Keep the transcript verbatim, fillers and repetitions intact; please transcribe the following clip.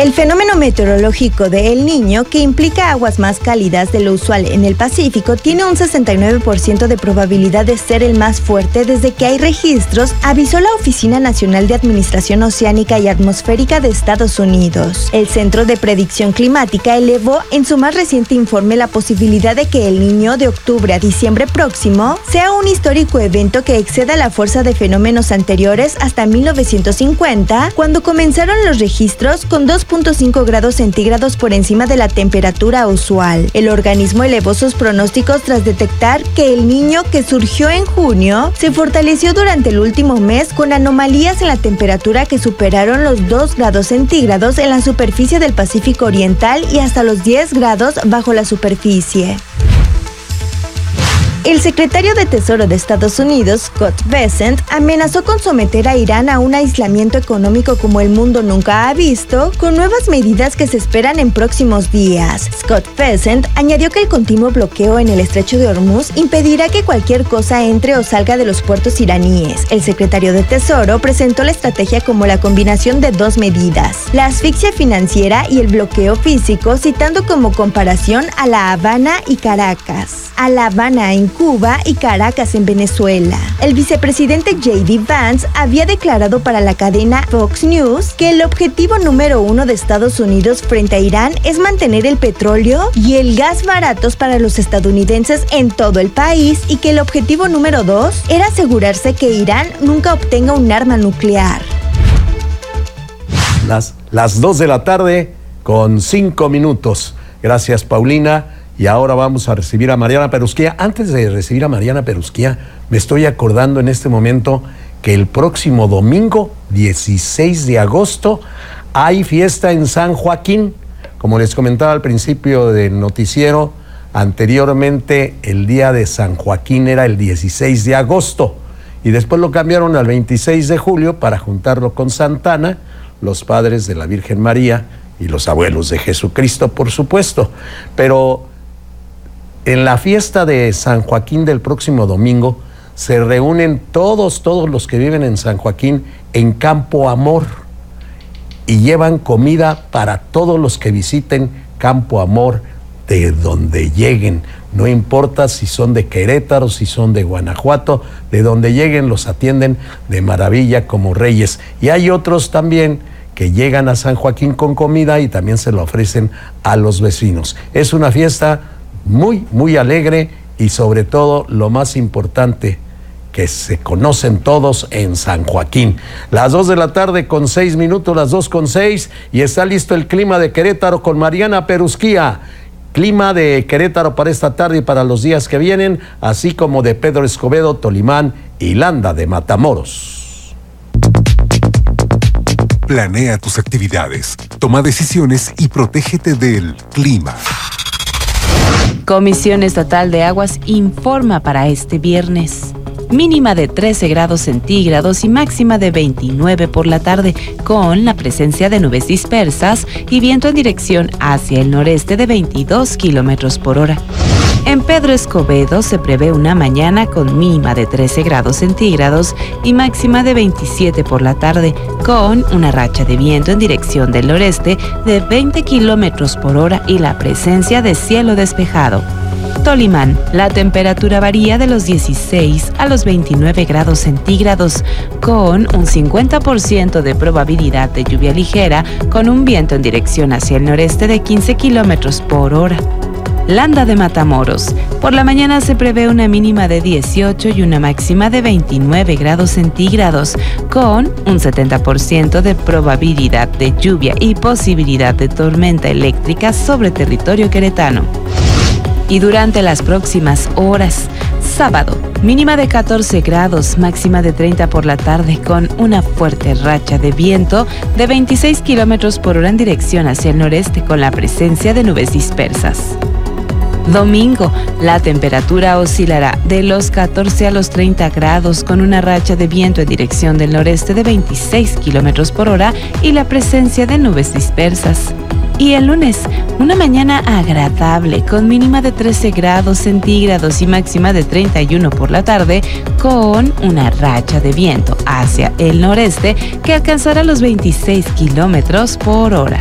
El fenómeno meteorológico de El Niño, que implica aguas más cálidas de lo usual en el Pacífico, tiene un sesenta y nueve por ciento de probabilidad de ser el más fuerte desde que hay registros, avisó la Oficina Nacional de Administración Oceánica y Atmosférica de Estados Unidos. El Centro de Predicción Climática elevó en su más reciente informe la posibilidad de que El Niño de octubre a diciembre próximo sea un histórico evento que exceda la fuerza de fenómenos anteriores hasta mil novecientos cincuenta, cuando comenzaron los registros con dos punto cinco grados centígrados por encima de la temperatura usual. El organismo elevó sus pronósticos tras detectar que El Niño, que surgió en junio, se fortaleció durante el último mes con anomalías en la temperatura que superaron los dos grados centígrados en la superficie del Pacífico Oriental y hasta los diez grados bajo la superficie. El secretario de Tesoro de Estados Unidos, Scott Bessent, amenazó con someter a Irán a un aislamiento económico como el mundo nunca ha visto, con nuevas medidas que se esperan en próximos días. Scott Bessent añadió que el continuo bloqueo en el estrecho de Hormuz impedirá que cualquier cosa entre o salga de los puertos iraníes. El secretario de Tesoro presentó la estrategia como la combinación de dos medidas: la asfixia financiera y el bloqueo físico, citando como comparación a La Habana y Caracas. A La Habana en Cuba y Caracas en Venezuela. El vicepresidente J D Vance había declarado para la cadena Fox News que el objetivo número uno de Estados Unidos frente a Irán es mantener el petróleo y el gas baratos para los estadounidenses en todo el país, y que el objetivo número dos era asegurarse que Irán nunca obtenga un arma nuclear. Las, las dos de la tarde con cinco minutos. Gracias, Paulina. Y ahora vamos a recibir a Mariana Perusquía. Antes de recibir a Mariana Perusquía, me estoy acordando en este momento que el próximo domingo, dieciséis de agosto, hay fiesta en San Joaquín. Como les comentaba al principio del noticiero, anteriormente el día de San Joaquín era el dieciséis de agosto y después lo cambiaron al veintiséis de julio para juntarlo con Santana, los padres de la Virgen María y los abuelos de Jesucristo, por supuesto. Pero en la fiesta de San Joaquín del próximo domingo se reúnen todos, todos los que viven en San Joaquín en Campo Amor y llevan comida para todos los que visiten Campo Amor de donde lleguen. No importa si son de Querétaro, si son de Guanajuato, de donde lleguen los atienden de maravilla como reyes. Y hay otros también que llegan a San Joaquín con comida y también se lo ofrecen a los vecinos. Es una fiesta muy, muy alegre y sobre todo, lo más importante, que se conocen todos en San Joaquín. Las dos de la tarde con seis minutos, las dos con seis, y está listo el clima de Querétaro con Mariana Perusquía. Clima de Querétaro para esta tarde y para los días que vienen, así como de Pedro Escobedo, Tolimán y Landa de Matamoros. Planea tus actividades, toma decisiones y protégete del clima. Comisión Estatal de Aguas informa para este viernes. Mínima de trece grados centígrados y máxima de veintinueve por la tarde, con la presencia de nubes dispersas y viento en dirección hacia el noreste de veintidós kilómetros por hora. En Pedro Escobedo se prevé una mañana con mínima de trece grados centígrados y máxima de veintisiete por la tarde, con una racha de viento en dirección del noreste de veinte kilómetros por hora y la presencia de cielo despejado. Tolimán, la temperatura varía de los dieciséis a los veintinueve grados centígrados, con un cincuenta por ciento de probabilidad de lluvia ligera, con un viento en dirección hacia el noreste de quince kilómetros por hora. Landa de Matamoros. Por la mañana se prevé una mínima de dieciocho y una máxima de veintinueve grados centígrados, con un setenta por ciento de probabilidad de lluvia y posibilidad de tormenta eléctrica sobre territorio queretano. Y durante las próximas horas, sábado, mínima de catorce grados, máxima de treinta por la tarde, con una fuerte racha de viento de veintiséis kilómetros por hora en dirección hacia el noreste, con la presencia de nubes dispersas. Domingo, la temperatura oscilará de los catorce a los treinta grados, con una racha de viento en dirección del noreste de veintiséis kilómetros por hora y la presencia de nubes dispersas. Y el lunes, una mañana agradable con mínima de trece grados centígrados y máxima de treinta y uno por la tarde, con una racha de viento hacia el noreste que alcanzará los veintiséis kilómetros por hora.